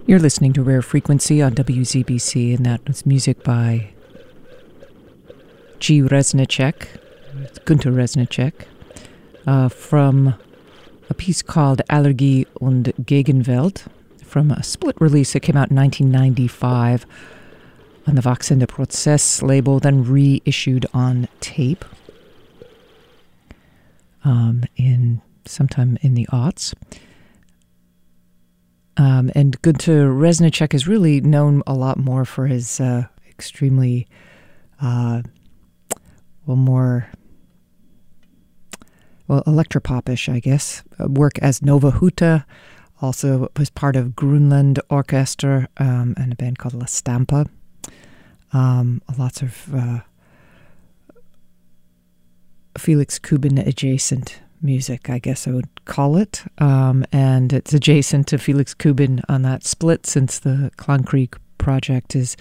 You're listening to Rare Frequency on WZBC, and that was music by G. Reznicek, Günter Reznicek, from a piece called Allergie und Gegenwelt, from a split release that came out in 1995 on the Wachsender Prozess label, then reissued on tape in sometime in the aughts. And Günter Reznicek is really known a lot more for his extremely, electropopish, I guess, work as Nova Huta. Also was part of Grunland Orchestra and a band called La Stampa. Lots of Felix Kubin adjacent music, I guess I would call it. And it's adjacent to Felix Kubin on that split, since the Klangkrieg project is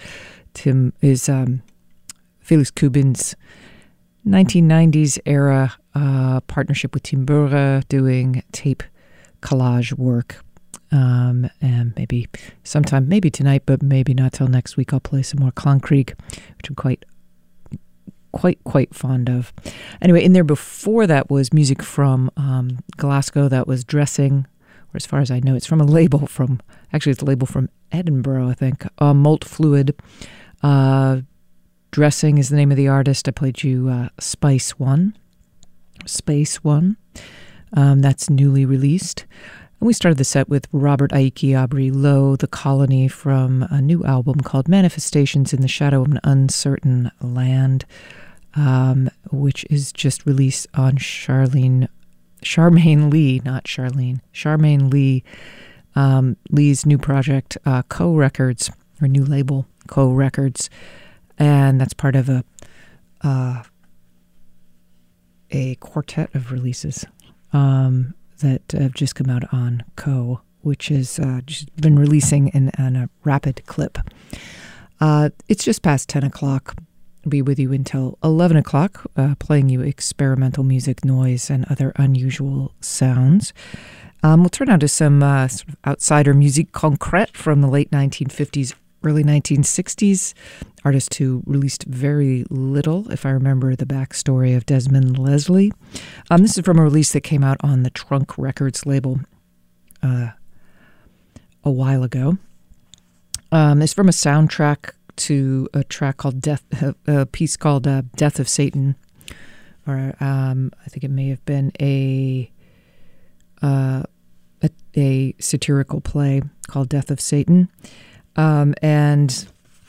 Felix Kubin's 1990s era partnership with Tim Burger, doing tape collage work. And maybe sometime, maybe tonight, but maybe not till next week, I'll play some more Klangkrieg, which I'm quite fond of. Anyway, in there before that was music from Glasgow. That was Dressing, or as far as I know, it's from a label from, actually it's a label from Edinburgh, I think. Molt Fluid. Dressing is the name of the artist. I played you Space One. That's newly released. And we started the set with Robert Aiki Abri Low, The Colony, from a new album called Manifestations in the Shadow of an Uncertain Land, which is just released on Charmaine Lee, Lee's new project, Co Records, or new label, Co Records. And that's part of a quartet of releases that have just come out on Co, which has just been releasing in a rapid clip. It's just past 10 o'clock. I'll be with you until 11 o'clock, playing you experimental music, noise, and other unusual sounds. We'll turn on to some sort of outsider musique concrète from the late 1950s, early 1960s. Artist who released very little, if I remember the backstory of Desmond Leslie. This is from a release that came out on the Trunk Records label a while ago. It's from a soundtrack to a track called a piece called Death of Satan, or I think it may have been a satirical play called Death of Satan, and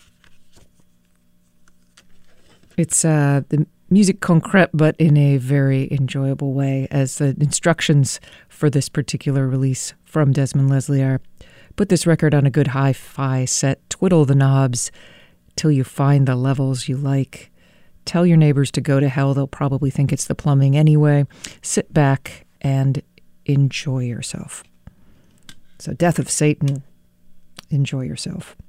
it's the musique concrète, but in a very enjoyable way, as the instructions for this particular release from Desmond Leslie are: put this record on a good hi-fi set, twiddle the knobs till you find the levels you like. Tell your neighbors to go to hell, they'll probably think it's the plumbing anyway. Sit back and enjoy yourself. So Death of Satan, enjoy yourself.